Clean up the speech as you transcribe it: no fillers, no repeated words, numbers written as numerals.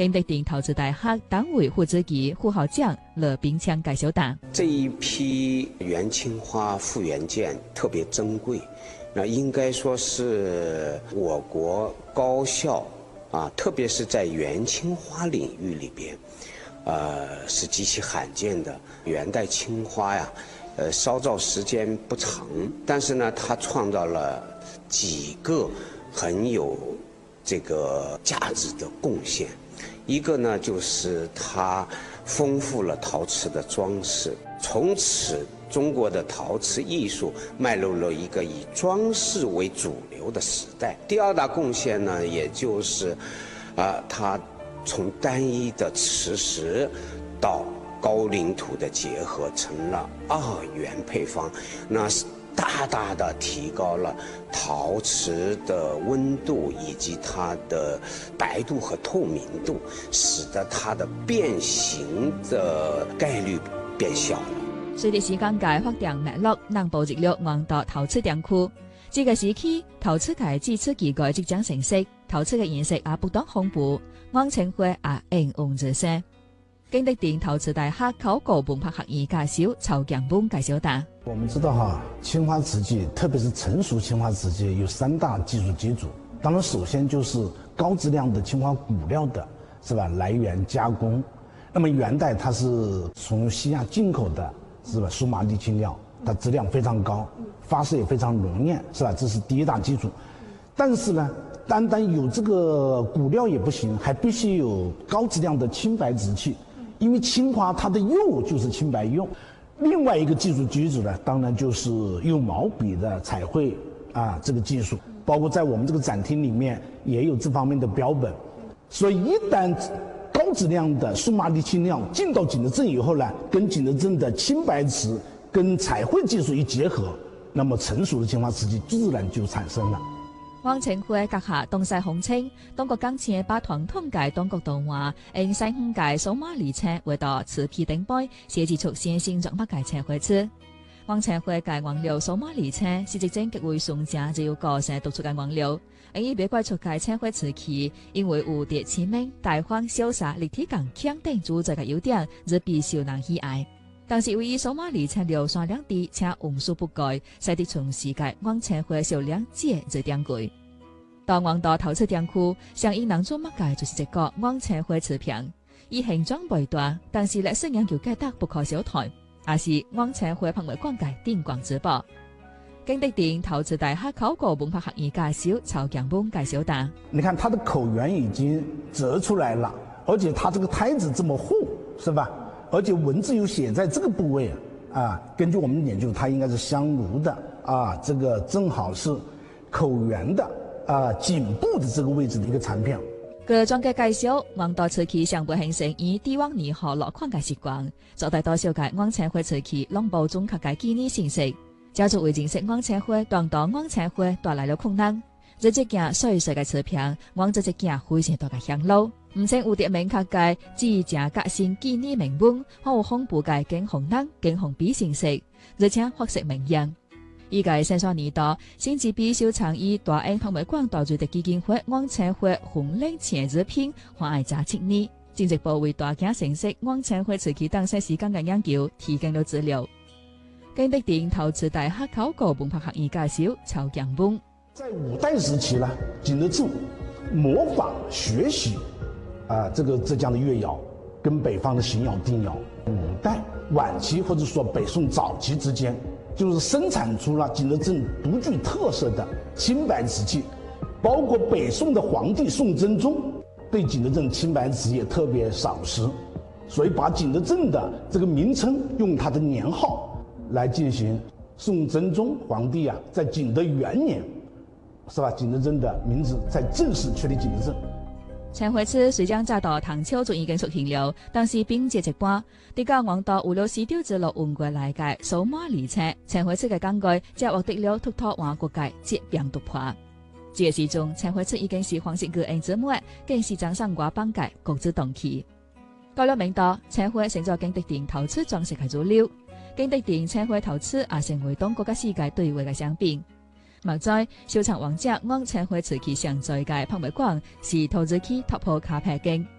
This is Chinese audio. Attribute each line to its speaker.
Speaker 1: 景德镇投资大学党委副主席、副校长罗秉强介绍答：
Speaker 2: 这一批元青花复原件特别珍贵，那应该说是我国高校特别是在元青花领域里边，是极其罕见的。元代青花呀，烧造时间不长，但是呢，它创造了几个很有这个价值的贡献。一个呢，就是它丰富了陶瓷的装饰，从此中国的陶瓷艺术迈入了一个以装饰为主流的时代。第二大贡献呢，也就是它从单一的瓷石到高岭土的结合，成了2元配方，那是大大的提高了陶瓷的温度以及它的白度和透明度，使得它的变形的概率变小了。
Speaker 1: 随着时间界发展脉络，南部日落黄道陶瓷店区，这个时期陶瓷界自此技艺即将成熟，陶瓷的颜色也不断丰富，黄青花也应运而生。景德镇陶瓷大学考古文化学院教授曹强本介绍答：
Speaker 3: 我们知道青花瓷器，特别是成熟青花瓷器有3大技术基础。当然，首先就是高质量的青花骨料的，是吧？来源加工。那么元代它是从西亚进口的，是吧？苏麻地青料，它质量非常高，发色也非常浓艳，是吧？这是第一大基础。但是呢，单单有这个骨料也不行，还必须有高质量的青白瓷器。因为青花它的釉就是青白釉，另外一个技术基础呢，当然就是用毛笔的彩绘这个技术，包括在我们这个展厅里面也有这方面的标本。所以一旦高质量的苏麻地青料进到景德镇以后呢，跟景德镇的青白瓷跟彩绘技术一结合，那么成熟的青花瓷器自然就产生了。
Speaker 1: 黄青花阁下东西风清，中国钢琴把传统界中国动画，用西方界数码里车为到瓷皮顶杯，设计出先进状物界青花瓷。黄青花界原料数码里车是一种极为纯正、只有个性独出嘅原料，以别怪出界青花瓷器，因为有着亲民、大方、潇洒、立体感强等主宰嘅优点，而备受人喜爱。但是，由于数码里车料酸量低且温数不改，使得全世界黄青花销量节日点贵。到黄道陶瓷店区，上映南中物界就是一个黄青花瓷瓶，伊形状不大，但是历史研究价值不可小觑，也是黄青花拍卖馆界顶光之宝。景德镇陶瓷大学考古文化学院教授曹强本介绍答：
Speaker 3: 你看它的口缘已经折出来了，而且它这个胎子这么厚，是吧？而且文字又写在这个部位根据我们研究，它应该是香炉的这个正好是口缘的颈部的这个位置的一个产品。
Speaker 1: 据专家介绍，黄道瓷器上部形成以帝王泥和落款嘅习惯，做大多数嘅黄青花瓷器拢保存客嘅纪念形式。家族为认识黄青花，当到黄青花带来了困难。这一件碎碎嘅瓷瓶，往这一件非常大嘅香炉。唔仅有啲名客界只正革新纪念铭文，还有红布界景红灯、景红笔形式，而且发色明艳。依个生产年代，新吉比收藏以大英拍卖馆导出的基金会黄青花红领前日品，还爱查7年。进一步为大家认识黄青花瓷器当些时间嘅研究提供了资料。景德镇陶瓷大学考古文化学院教授曹强本
Speaker 3: 在5代时期呢，景德镇模仿学习这个浙江的越窑跟北方的邢窑、定窑。5代晚期或者说北宋早期之间，就是生产出了景德镇独具特色的青白瓷器，包括北宋的皇帝宋真宗对景德镇青白瓷也特别赏识，所以把景德镇的这个名称用它的年号来进行。宋真宗皇帝在景德元年，是吧？景德镇的名字才正式确立景德镇。
Speaker 1: 青花瓷虽然早到唐朝就已经出现了，但是并接一般。伫到黄道有了丝绸之路运过来嘅数码里车，青花瓷嘅工具则获得了突破外国界捷病突破。这个时钟，青花瓷已经是皇室个人之末，更是掌上外邦界各自动气。到了明代，青花成咗景德镇陶瓷装饰嘅主流，景德镇青花陶瓷也成为中国嘅世界对外嘅商品。目前收藏王者按青花瓷器上在嘅拍卖馆是投资区突破卡牌经。